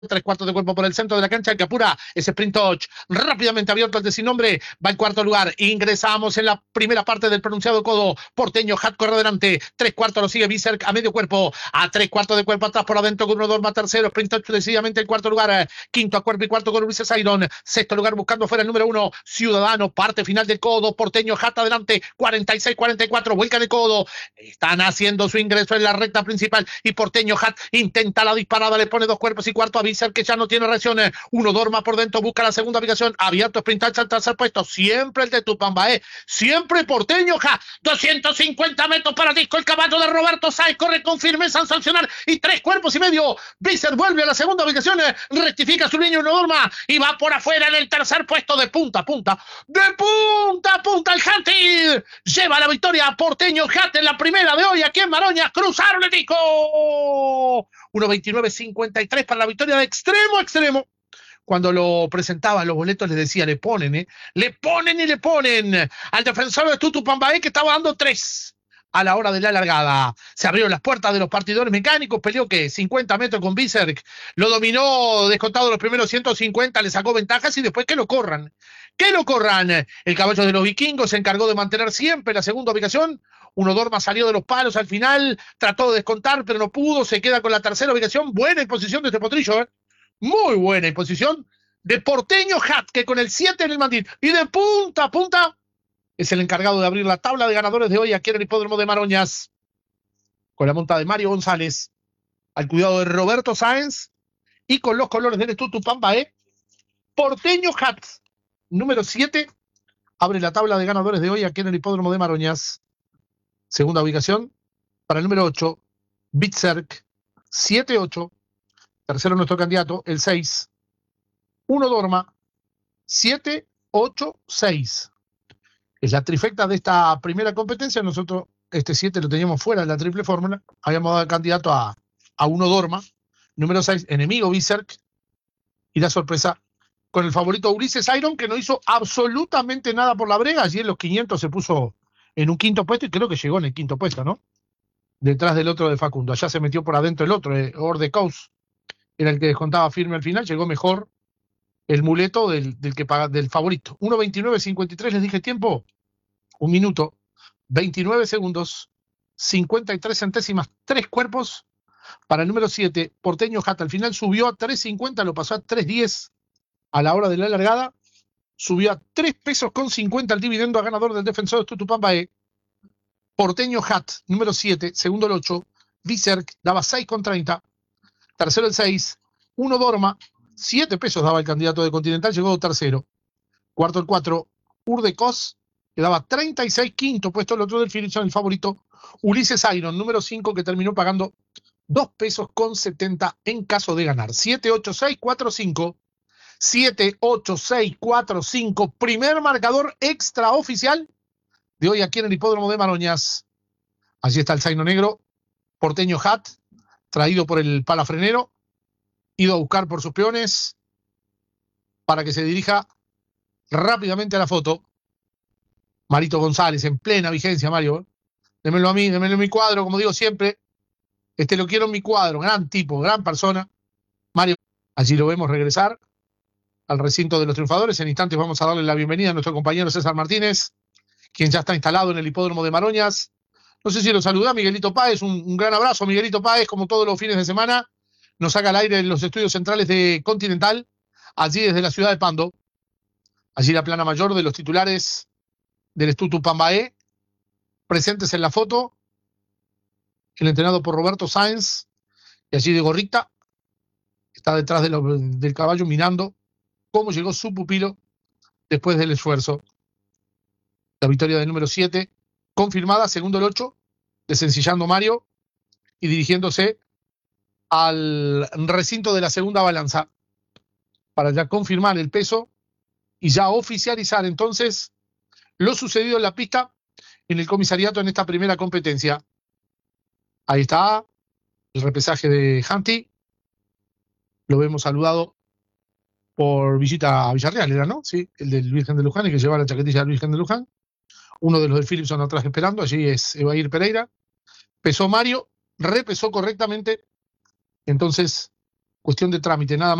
Tres cuartos de cuerpo por el centro de la cancha, que apura ese sprint touch, rápidamente abierto el de sin nombre, va en cuarto lugar. Ingresamos en la primera parte del pronunciado codo. Porteño Hat corre adelante, tres cuartos lo sigue Biserk a medio cuerpo, a tres cuartos de cuerpo atrás por adentro con uno Dorma, tercero, sprint touch decididamente en cuarto lugar, quinto a cuerpo y cuarto con Ulises Iron, sexto lugar buscando fuera el número uno, Ciudadano, parte final del codo, Porteño Hat adelante, 46-44, vuelca de codo, están haciendo su ingreso en la recta principal y Porteño Hat intenta la disparada, le pone dos cuerpos y cuarto a Biserk, que ya no tiene reacciones, uno Dorma por dentro, busca la segunda ubicación, abierto sprint touch al tercer puesto, siempre el de Tupambaé, siempre Porteño Hat, 250 metros para disco, el caballo de Roberto Sáenz corre con firmeza en sancionar y tres cuerpos y medio, Biserk vuelve a la segunda ubicación, rectifica su línea, uno Dorma y va por afuera en el tercer puesto de punta a punta, el Hunting, lleva la victoria a Porteño Hat en la primera de hoy aquí en Maroñas, Cruz Atlético. 1.29.53 para la victoria de extremo a extremo. Cuando lo presentaban los boletos les decía, le ponen al defensor de Tupambaé, que estaba dando 3 a la hora de la largada. Se abrieron las puertas de los partidores mecánicos, peleó que 50 metros con Biserk, lo dominó descontado los primeros 150, le sacó ventajas y después que lo corran. El caballo de los vikingos se encargó de mantener siempre la segunda ubicación. Uno Dorma salió de los palos al final, trató de descontar, pero no pudo, se queda con la tercera ubicación. Buena imposición de este potrillo, muy buena imposición de Porteño Hat, que con el 7 en el mandil y de punta a punta es el encargado de abrir la tabla de ganadores de hoy aquí en el hipódromo de Maroñas, con la monta de Mario González, al cuidado de Roberto Sáenz y con los colores del Tupambaé. Porteño Hat, número 7, abre la tabla de ganadores de hoy aquí en el hipódromo de Maroñas. Segunda ubicación para el número 8, Biserk, 7-8. Tercero nuestro candidato, el 6, 1 Dorma, 7-8-6. Es la trifecta de esta primera competencia. Nosotros este 7 lo teníamos fuera de la triple fórmula. Habíamos dado el candidato a 1 Dorma. Número 6, enemigo Biserk. Y la sorpresa con el favorito Ulises Iron, que no hizo absolutamente nada por la brega. Allí en los 500 se puso en un quinto puesto y creo que llegó en el quinto puesto, ¿no? Detrás del otro de Facundo. Allá se metió por adentro el otro, Orde Caus. Era el que descontaba firme al final. Llegó mejor el muleto del favorito. 1.29.53, les dije tiempo. 1 minuto, 29 segundos, 53 centésimas, 3 cuerpos para el número 7, Porteño Hat. Al final subió a 3.50, lo pasó a 3.10 a la hora de la largada. Subió a 3 pesos con 50 el dividendo a ganador del defensor de Tupambaé. Porteño Hat, número 7, segundo el 8, Biserk, daba 6,30. Tercero el 6, 1 Dorma, 7 pesos daba el candidato de Continental, llegó tercero. Cuarto el 4, Urde Cos, que daba 36, quinto puesto el otro del Philipson, el favorito, Ulises Iron, número 5, que terminó pagando 2 pesos con 70 en caso de ganar. 7-8-6-4-5. 7-8-6-4-5, primer marcador extraoficial de hoy aquí en el hipódromo de Maroñas. Allí está el zaino negro, Porteño Hat, traído por el palafrenero, ido a buscar por sus peones para que se dirija rápidamente a la foto. Marito González, en plena vigencia, Mario. Démelo a mí, démelo en mi cuadro, como digo siempre. Lo quiero en mi cuadro, gran tipo, gran persona. Mario, allí lo vemos regresar al recinto de los triunfadores. En instantes vamos a darle la bienvenida a nuestro compañero César Martínez, quien ya está instalado en el hipódromo de Maroñas. No sé si lo saluda Miguelito Páez, un gran abrazo. Miguelito Páez, como todos los fines de semana, nos saca al aire en los estudios centrales de Continental, allí desde la ciudad de Pando. Allí la plana mayor de los titulares del Tupambaé, presentes en la foto, el entrenado por Roberto Sáenz, y allí de gorrita, está detrás del caballo mirando cómo llegó su pupilo después del esfuerzo. La victoria del número 7, confirmada, segundo el 8, desencillando Mario y dirigiéndose al recinto de la segunda balanza para ya confirmar el peso y ya oficializar entonces lo sucedido en la pista en el comisariato en esta primera competencia. Ahí está el repesaje de Hunty. Lo vemos saludado por visita a Villarreal, ¿era, no? Sí, el del Virgen de Luján, el que lleva la chaquetilla del Virgen de Luján. Uno de los del Philipson atrás esperando, allí es Evair Pereira. Pesó Mario, repesó correctamente. Entonces, cuestión de trámite, nada más.